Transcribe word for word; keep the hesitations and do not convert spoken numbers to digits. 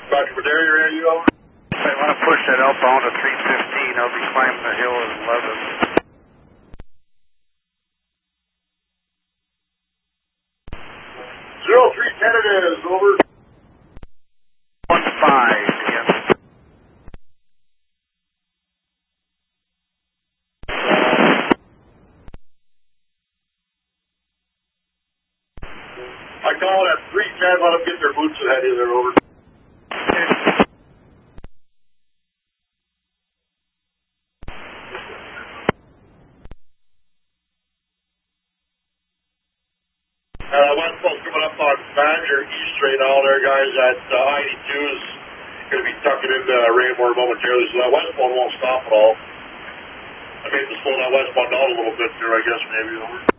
Roger, Madera, ready, over? I want to push that outbound to three fifteen. I'll be climbing the hill at eleven. Zero three ten it is, over. One five, yes. I call it at three ten, let them get their boots ahead of you there, over. Uh, Westbound coming up on Badger East right now there, guys, at uh, I eighty-two is going to be tucking into Raymore momentarily, so that westbound won't stop at all. I may have to slow that westbound down a little bit there, I guess, maybe, over.